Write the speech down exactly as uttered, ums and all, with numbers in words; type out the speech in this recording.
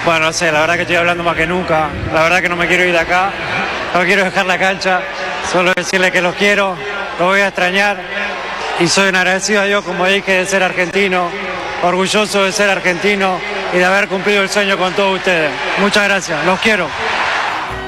Bueno, no sé, la verdad que estoy hablando más que nunca. La verdad que no me quiero ir de acá. No quiero dejar la cancha. Solo decirle que los quiero, los voy a extrañar. Y soy un agradecido a Dios, como dije, de ser argentino. Orgulloso de ser argentino y de haber cumplido el sueño con todos ustedes. Muchas gracias, los quiero.